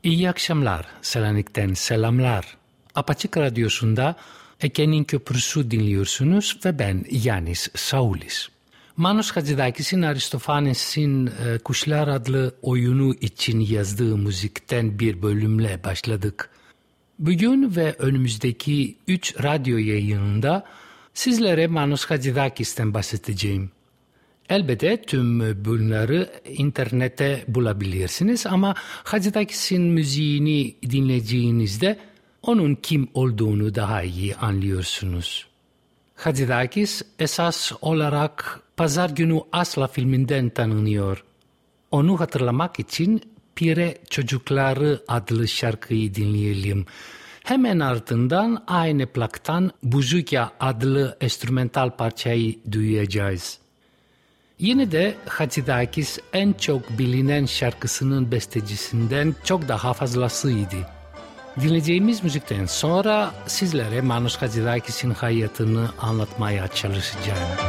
İyi akşamlar, Selanik'ten selamlar. Apaçık Radyosu'nda Ege'nin Köprüsü dinliyorsunuz ve ben Yanis Saulis. Manos Hadzidakis'in Aristofanes'in Kuşlar adlı oyunu için yazdığı müzikten bir bölümle başladık. Bugün ve önümüzdeki 3 radyo yayınında sizlere Manos Hadzidakis'ten bahsedeceğim. Elbette tüm bölümleri internette bulabilirsiniz ama Hadzidakis'in müziğini dinleyeceğinizde onun kim olduğunu daha iyi anlıyorsunuz. Hadzidakis esas olarak Pazar Günü Asla filminden tanınıyor. Onu hatırlamak için Pire Çocukları adlı şarkıyı dinleyelim. Hemen ardından aynı plaktan Buzukya adlı enstrümantal parçayı duyacağız. Yine de Hadzidakis en çok bilinen şarkısının bestecisinden çok daha fazlasıydı. Dinleyeceğimiz müzikten sonra sizlere Manos Hadzidakis'in hayatını anlatmaya çalışacağım.